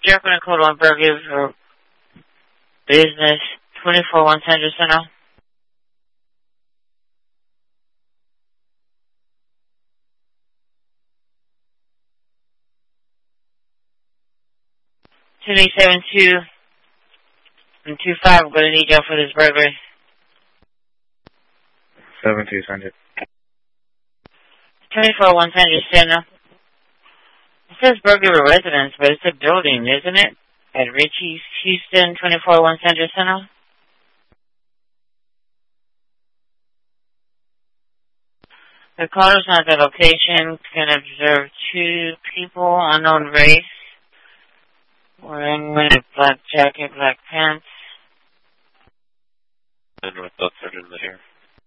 Jericho and Code 1 Burger for business 24100 Center. Two 72 and 25. I'm going to need y'all for this burglary. 7200. 24100 Center. It says burglary residence, but it's a building, isn't it? At Richie's, Houston, 24100 Center. The caller's not at the location. Can observe two people, unknown race, wearing a black jacket, black pants. And Northwest Sergeant here.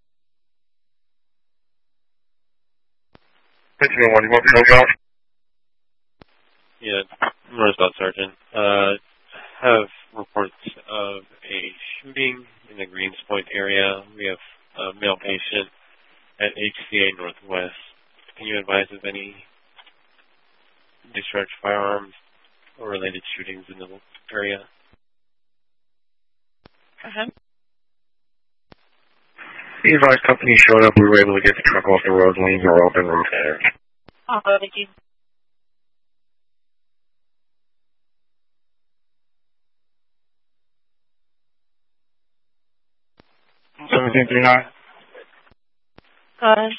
601, you want to know about? Yeah, Northwest Sergeant. Have reports of a shooting in the Greens Point area. We have a male patient at HCA Northwest. Can you advise of any discharged firearms or related shootings in the area? The advised company showed up. We were able to get the truck off the road. Lanes are open. Roof there. I'll go with you. $1739. Go ahead.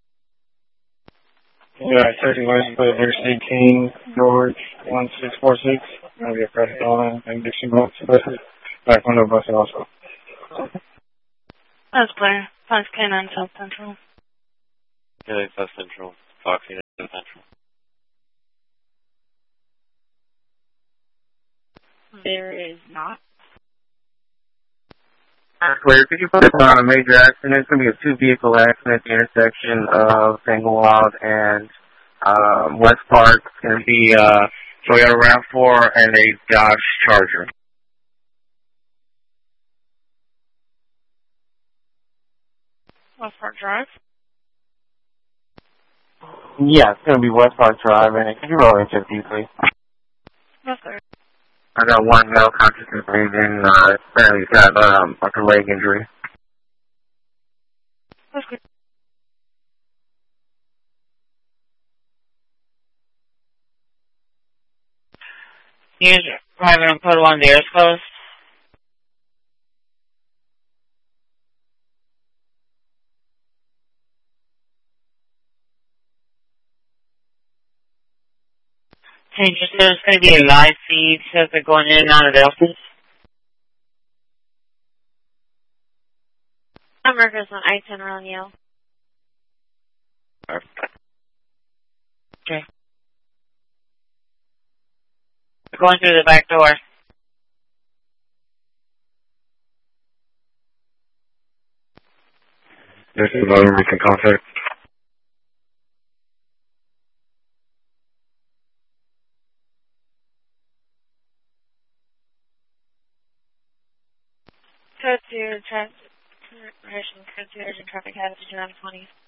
Yeah, 30 license plate, Interstate King, George, 1646. Gonna be a credit on and Dixie Boats. Back window bus also. That's clear. Fox K9 South Central. Yeah, South Central. Fox South Central. There is not. Clear. Could you focus on a major accident? It's going to be a two-vehicle accident at the intersection of Tanglewild and West Park. It's going to be Toyota RAV4 and a Dodge Charger. West Park Drive? Yeah, it's going to be West Park Drive. And could you roll into it, please? Yes, sir. I got one male consciousness leaving. Apparently he's got upper leg injury. That's good. Here's private on code 1, the air is closed. Hey, just so it's going to be a live feed, so if they're going in and out of the office. America's on I-10 around Yale. Okay. We're going through the back door. This is another recent contact. Code 2, code 2, urgent traffic hazard 920.